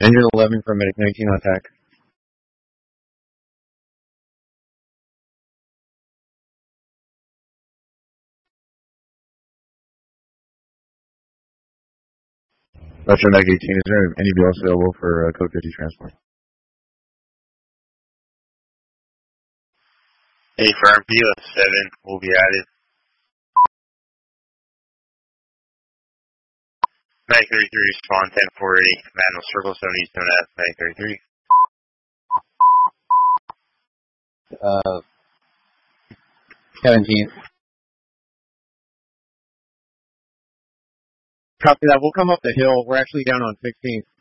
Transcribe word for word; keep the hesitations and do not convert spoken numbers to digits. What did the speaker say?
Engine eleven from Medic nineteen on attack. Russian Medic eighteen, is there anybody else available for uh, Code fifty transport? A firm P O seven will be added. Medic thirty-three, respond ten forty, Manual Circle seventy-seven F, Medic thirty-three. Uh, seventeen. Copy that. We'll come up the hill. We're actually down on sixteen.